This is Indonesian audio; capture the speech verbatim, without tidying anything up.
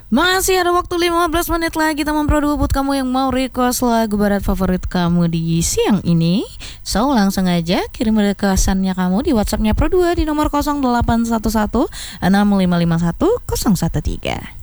Masih ada waktu lima belas menit lagi teman Pro buat kamu yang mau request lagu barat favorit kamu di siang ini. So langsung aja kirim requestannya kamu di WhatsAppnya Pro dua di nomor nol delapan satu satu enam lima lima satu nol satu tiga.